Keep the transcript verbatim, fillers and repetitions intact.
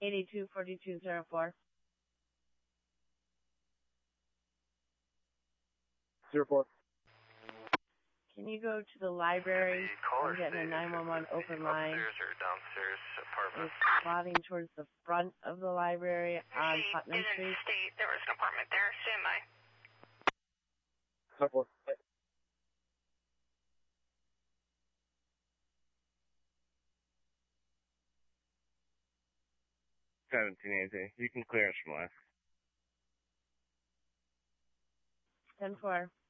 eighty-two forty-two oh four. zero four. Can you go to the library? I'm getting a nine one one open line. Upstairs or downstairs apartment? It's plotting towards the front of the library on Putnam Street. State. There was an apartment there. Stand by. zero four. seventeen eighty. You can clear us from left. ten four.